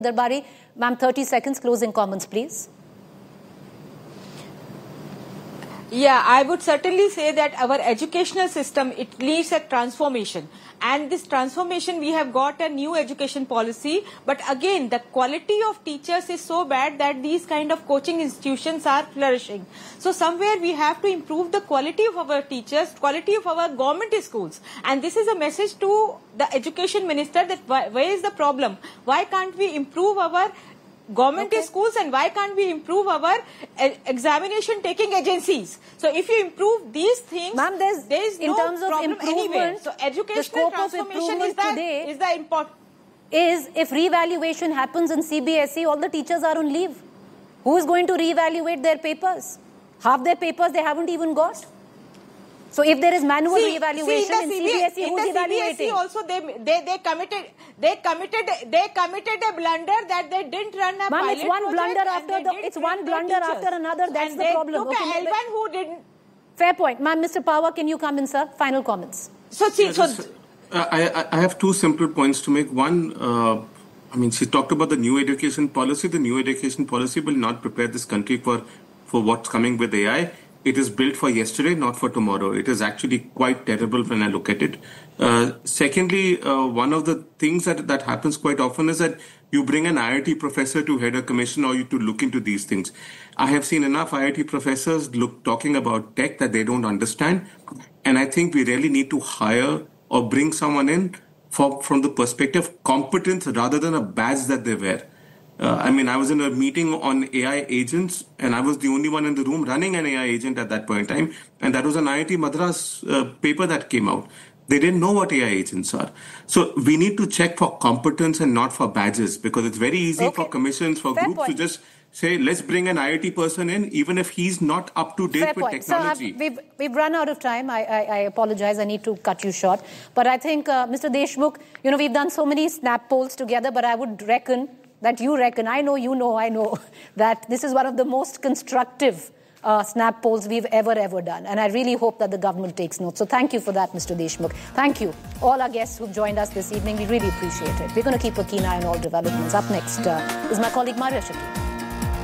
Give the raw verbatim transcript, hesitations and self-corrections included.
Darbari, ma'am, thirty seconds, closing comments, please. Yeah, I would certainly say that our educational system, it needs a transformation. And this transformation, we have got a new education policy. But again, the quality of teachers is so bad that these kind of coaching institutions are flourishing. So somewhere we have to improve the quality of our teachers, quality of our government schools. And this is a message to the education minister that why, where is the problem? Why can't we improve our government okay. schools, and why can't we improve our uh, examination taking agencies? So if you improve these things, ma'am, there's, there is no in terms problem of anywhere. So educational transformation is the, is the important. Is if revaluation happens in C B S E, all the teachers are on leave. Who is going to reevaluate their papers? Half their papers they haven't even got. So if there is manual see, reevaluation see, in, in C B S E, in who's the evaluating? C B S E also they, they they committed they committed they committed a blunder that they didn't run a Ma'am, pilot it's one blunder after the it's one blunder after another. That's and the they problem. Took okay, L one who didn't. Fair point, ma'am. Mister Pahwa, can you come in, sir? Final comments. So see, yeah, so just, uh, I I have two simple points to make. One, uh, I mean, she talked about the new education policy. The new education policy will not prepare this country for for what's coming with A I. It is built for yesterday, not for tomorrow. It is actually quite terrible when I look at it. Uh, secondly, uh, one of the things that, that happens quite often is that you bring an I I T professor to head a commission or you to look into these things. I have seen enough I I T professors look talking about tech that they don't understand. And I think we really need to hire or bring someone in for, from the perspective of competence rather than a badge that they wear. Uh, I mean, I was in a meeting on A I agents, and I was the only one in the room running an A I agent at that point in time. And that was an I I T Madras uh, paper that came out. They didn't know what A I agents are. So we need to check for competence and not for badges, because it's very easy okay. for commissions, for Fair groups point. to just say, let's bring an I I T person in, even if he's not up to date Fair with point. technology. So we've, we've run out of time. I, I, I apologize. I need to cut you short. But I think, uh, Mister Deshmukh, you know, we've done so many snap polls together, but I would reckon that you reckon, I know, you know, I know, that this is one of the most constructive uh, snap polls we've ever, ever done. And I really hope that the government takes note. So thank you for that, Mister Deshmukh. Thank you, all our guests who've joined us this evening. We really appreciate it. We're going to keep a keen eye on all developments. Up next uh, is my colleague Maria Shakir.